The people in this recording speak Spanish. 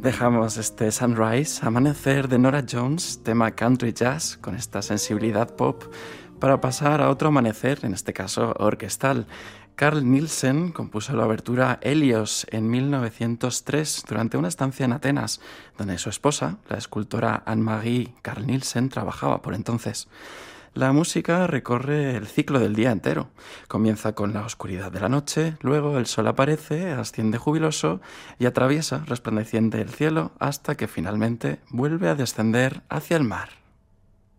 Dejamos este Sunrise, Amanecer de Norah Jones, tema country jazz con esta sensibilidad pop, para pasar a otro amanecer, en este caso orquestal. Carl Nielsen compuso la obertura Helios en 1903 durante una estancia en Atenas, donde su esposa, la escultora Anne-Marie Carl Nielsen, trabajaba por entonces. La música recorre el ciclo del día entero. Comienza con la oscuridad de la noche, luego el sol aparece, asciende jubiloso y atraviesa resplandeciente el cielo hasta que finalmente vuelve a descender hacia el mar.